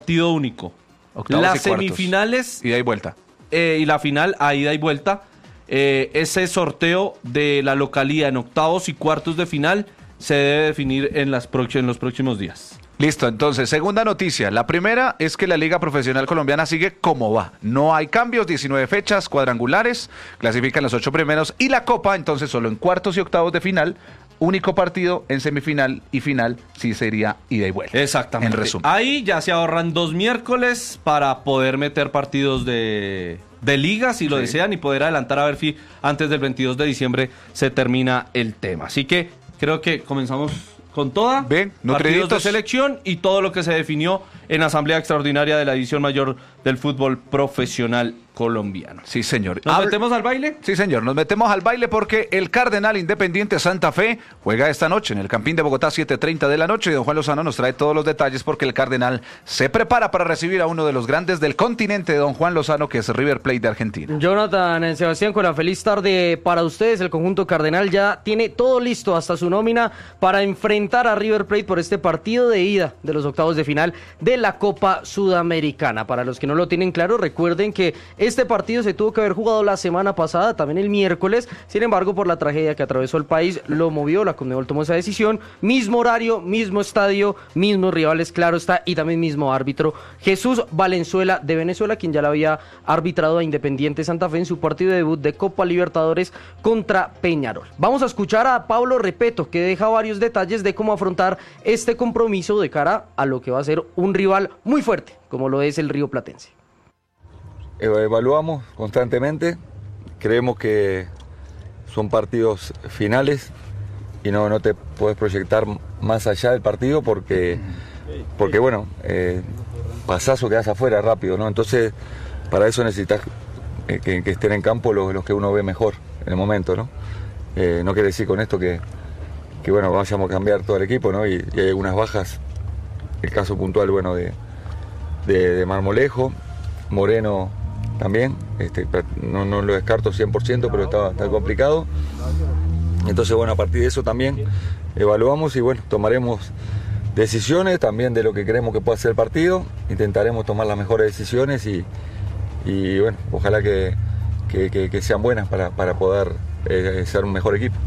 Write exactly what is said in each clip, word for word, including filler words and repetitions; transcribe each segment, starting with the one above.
partido único. Octavos Las y cuartos. semifinales Ida y vuelta. eh, y la final a ida y vuelta. Eh, ese sorteo de la localía en octavos y cuartos de final se debe definir en, las prox- en los próximos días. Listo, entonces, segunda noticia. La primera es que la Liga Profesional Colombiana sigue como va. No hay cambios, diecinueve fechas, cuadrangulares, clasifican los ocho primeros y la Copa, entonces solo en cuartos y octavos de final, único partido en semifinal y final sí sería ida y vuelta. Exactamente. En resumen. Ahí ya se ahorran dos miércoles para poder meter partidos de, de liga si lo Sí. desean y poder adelantar a ver si antes del veintidós de diciembre se termina el tema. Así que creo que comenzamos con toda. Bien, partidos nutriditos. de selección y todo lo que se definió en Asamblea Extraordinaria de la División Mayor del Fútbol Profesional Colombiano. Sí, señor. ¿Nos Habl- metemos al baile? Sí, señor, nos metemos al baile porque el Cardenal Independiente Santa Fe juega esta noche en el Campín de Bogotá, siete treinta de la noche, y don Juan Lozano nos trae todos los detalles porque el Cardenal se prepara para recibir a uno de los grandes del continente de don Juan Lozano, que es River Plate de Argentina. Jonathan, eh, Sebastián, con la feliz tarde para ustedes. El conjunto cardenal ya tiene todo listo, hasta su nómina, para enfrentar a River Plate por este partido de ida de los octavos de final de la Copa Sudamericana. Para los que no lo tienen claro, recuerden que este partido se tuvo que haber jugado la semana pasada, también el miércoles. Sin embargo, por la tragedia que atravesó el país, lo movió, la Conmebol tomó esa decisión. Mismo horario, mismo estadio, mismos rivales, claro está, y también mismo árbitro. Jesús Valenzuela de Venezuela, quien ya la había arbitrado a Independiente Santa Fe en su partido de debut de Copa Libertadores contra Peñarol. Vamos a escuchar a Pablo Repeto, que deja varios detalles de cómo afrontar este compromiso de cara a lo que va a ser un rival muy fuerte, como lo es el Río Platense. Evaluamos constantemente, creemos que son partidos finales y no, no te puedes proyectar más allá del partido porque, porque bueno, eh, pasás o quedás afuera rápido, ¿no? Entonces, para eso necesitas eh, que, que estén en campo los, los que uno ve mejor en el momento, ¿no? Eh, no quiere decir con esto que, que bueno, vayamos a cambiar todo el equipo, ¿no? Y, y hay algunas bajas, el caso puntual, bueno, de, de, de Marmolejo, Moreno también, este, no, no lo descarto cien por ciento, pero está, está complicado. Entonces, bueno, a partir de eso también evaluamos y bueno, tomaremos decisiones también de lo que creemos que puede ser el partido, intentaremos tomar las mejores decisiones y, y bueno, ojalá que, que, que, que sean buenas para, para poder eh, ser un mejor equipo.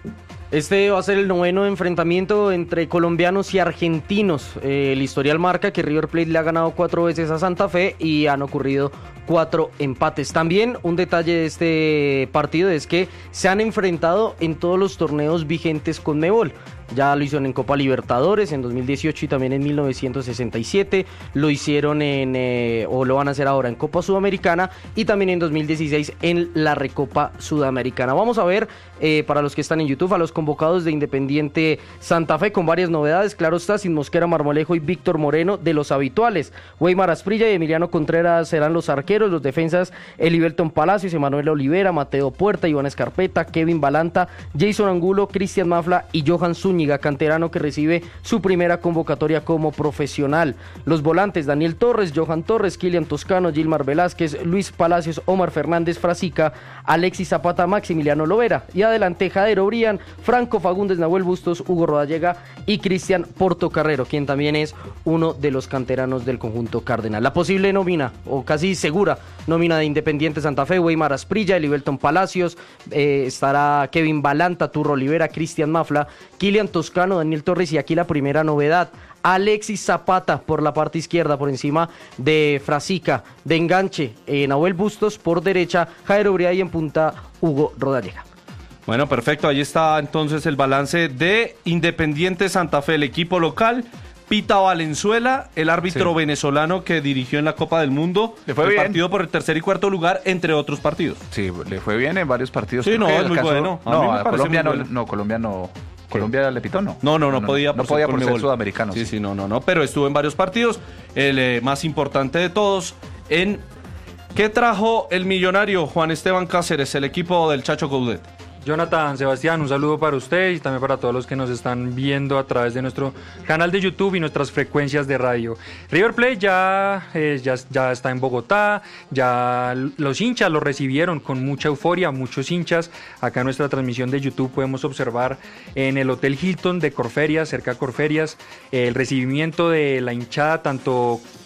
Este va a ser el noveno enfrentamiento entre colombianos y argentinos. Eh, el historial marca que River Plate le ha ganado cuatro veces a Santa Fe y han ocurrido cuatro empates. También un detalle de este partido es que se han enfrentado en todos los torneos vigentes con Conmebol. Ya lo hicieron en Copa Libertadores en dos mil dieciocho y también en mil novecientos sesenta y siete. Lo hicieron en, eh, o lo van a hacer ahora en Copa Sudamericana y también en dos mil dieciséis en la Recopa Sudamericana. Vamos a ver, eh, para los que están en YouTube, a los convocados de Independiente Santa Fe con varias novedades. Claro está, sin Mosquera, Marmolejo y Víctor Moreno de los habituales. Weimar Asprilla y Emiliano Contreras serán los arqueros, los defensas Elivelton Palacios, Emanuel Olivera, Mateo Puerta, Iván Escarpeta, Kevin Balanta, Jason Angulo, Cristian Mafla y Johan Zúñiga, canterano que recibe su primera convocatoria como profesional. Los volantes Daniel Torres, Johan Torres, Kilian Toscano, Gilmar Velázquez, Luis Palacios, Omar Fernández Frasica, Alexis Zapata, Maximiliano Lovera, y adelante Jadero Brian, Franco Fagundes, Nahuel Bustos, Hugo Rodallega y Cristian Portocarrero, quien también es uno de los canteranos del conjunto cardenal. La posible nómina, o casi segura nómina de Independiente Santa Fe: Weimar Asprilla, Elivelton Palacios, eh, estará Kevin Balanta, Turro Olivera, Cristian Mafla, Kilian Toscano, Daniel Torres, y aquí la primera novedad: Alexis Zapata por la parte izquierda, por encima de Frasica. De enganche, eh, Nahuel Bustos por derecha, Jairo Briay, y en punta Hugo Rodallega. Bueno, perfecto, ahí está entonces el balance de Independiente Santa Fe, el equipo local. Pita Valenzuela, el árbitro Sí. venezolano que dirigió en la Copa del Mundo Le fue el bien. partido por el tercer y cuarto lugar, entre otros partidos. Sí, le fue bien en varios partidos. Sí, Creo no, que es muy alcanzó- bueno. A mí No, me a parece Colombia muy no, bueno. no, Colombia no. Colombia le pitó, ¿no? No, no, no, podía no por podía ser por ser Conmebol. sudamericano. Sí, sí, no, no, no, pero estuvo en varios partidos. El eh, más importante de todos en... ¿Qué trajo el millonario Juan Esteban Cáceres, el equipo del Chacho Coudet? Jonathan, Sebastián, un saludo para usted y también para todos los que nos están viendo a través de nuestro canal de YouTube y nuestras frecuencias de radio. River Plate ya, eh, ya, ya está en Bogotá, ya los hinchas lo recibieron con mucha euforia, muchos hinchas. Acá en nuestra transmisión de YouTube podemos observar en el Hotel Hilton de Corferias, cerca de Corferias, el recibimiento de la hinchada, tanto